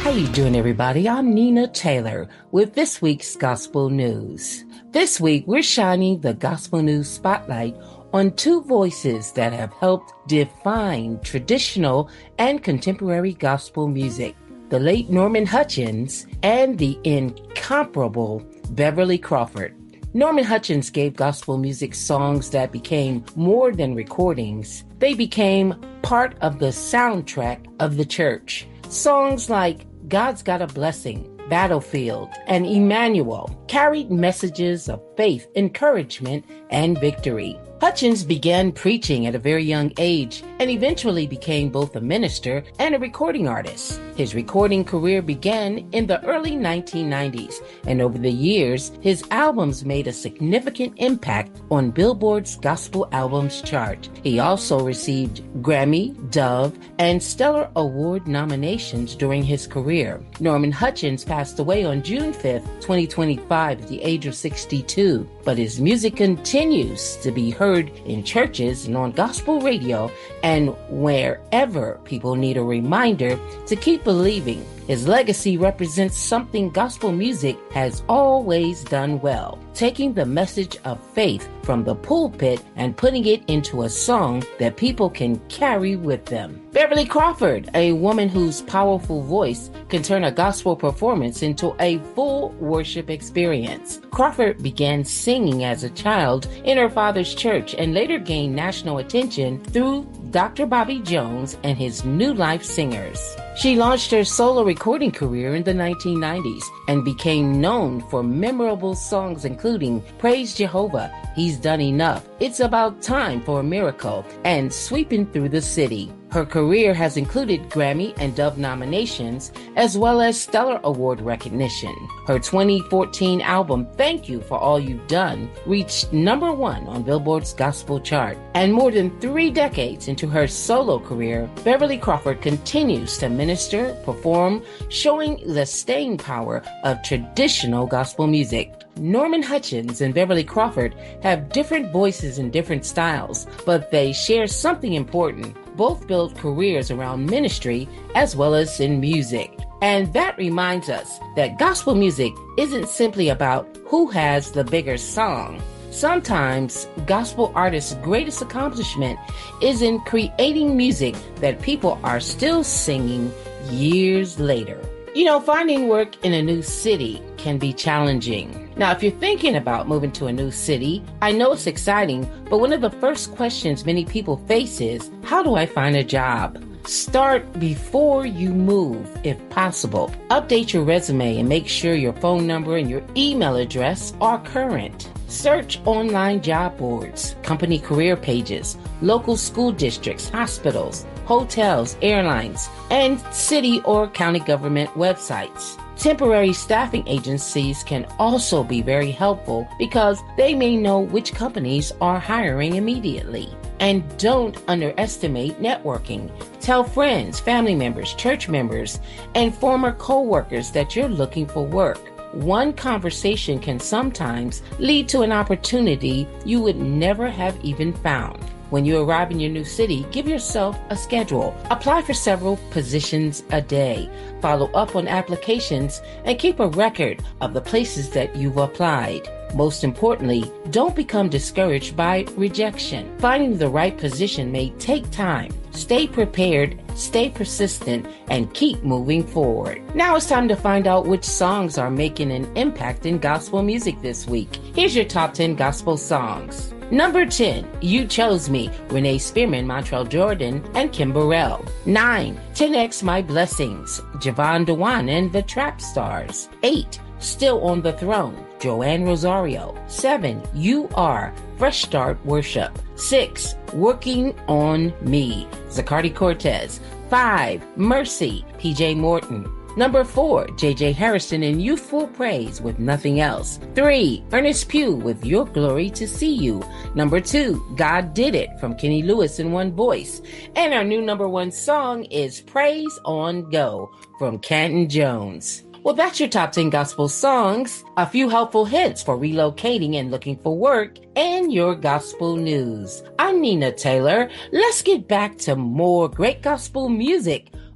How you doing, everybody? I'm Nina Taylor with this week's Gospel News. This week, we're shining the Gospel News spotlight on two voices that have helped define traditional and contemporary gospel music, the late Norman Hutchins and the incomparable Beverly Crawford. Norman Hutchins gave gospel music songs that became more than recordings. They became part of the soundtrack of the church. Songs like God's Got a Blessing, Battlefield, and Emmanuel carried messages of faith, encouragement, and victory. Hutchins began preaching at a very young age and eventually became both a minister and a recording artist. His recording career began in the early 1990s, and over the years, his albums made a significant impact on Billboard's Gospel Albums chart. He also received Grammy, Dove, and Stellar Award nominations during his career. Norman Hutchins passed away on June 5th, 2025 at the age of 62, but his music continues to be heard in churches and on gospel radio and wherever people need a reminder to keep believing. His legacy represents something gospel music has always done well, taking the message of faith from the pulpit and putting it into a song that people can carry with them. Beverly Crawford, a woman whose powerful voice can turn a gospel performance into a full worship experience. Crawford began singing as a child in her father's church and later gained national attention through Dr. Bobby Jones and his New Life Singers. She launched her solo recording career in the 1990s and became known for memorable songs including Praise Jehovah, He's Done Enough, It's About Time for a Miracle, and Sweeping Through the City. Her career has included Grammy and Dove nominations, as well as Stellar Award recognition. Her 2014 album, Thank You for All You've Done, reached number 1 on Billboard's gospel chart. And more than 3 decades into her solo career, Beverly Crawford continues to minister, perform, showing the staying power of traditional gospel music. Norman Hutchins and Beverly Crawford have different voices and different styles, but they share something important. Both build careers around ministry as well as in music. And that reminds us that gospel music isn't simply about who has the bigger song. Sometimes gospel artists' greatest accomplishment is in creating music that people are still singing years later. You know, finding work in a new city can be challenging. Now, if you're thinking about moving to a new city, I know it's exciting, but one of the first questions many people face is, how do I find a job? Start before you move, if possible. Update your resume and make sure your phone number and your email address are current. Search online job boards, company career pages, local school districts, hospitals, hotels, airlines, and city or county government websites. Temporary staffing agencies can also be very helpful because they may know which companies are hiring immediately. And don't underestimate networking. Tell friends, family members, church members, and former co-workers that you're looking for work. One conversation can sometimes lead to an opportunity you would never have even found. When you arrive in your new city, give yourself a schedule. Apply for several positions a day. Follow up on applications and keep a record of the places that you've applied. Most importantly, don't become discouraged by rejection. Finding the right position may take time. Stay prepared, stay persistent, and keep moving forward. Now it's time to find out which songs are making an impact in gospel music this week. Here's your top 10 gospel songs. Number 10, You Chose Me, Renee Spearman, Montrell Jordan, and Kim Burrell. 9, 10X My Blessings, Javon Dewan and the Trap Stars. 8, Still on the Throne, Joanne Rosario. 7, You Are, Fresh Start Worship. 6, Working on Me, Zacardi Cortez. 5, Mercy, PJ Morton. Number 4, J.J. Harrison in Youthful Praise with Nothing Else. 3, Ernest Pugh with Your Glory to See You. Number 2, God Did It from Kenny Lewis in One Voice. And our new number 1 song is Praise on Go from Canton Jones. Well, that's your top 10 gospel songs, a few helpful hints for relocating and looking for work, and your gospel news. I'm Nina Taylor. Let's get back to more great gospel music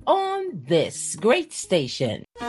on this great station.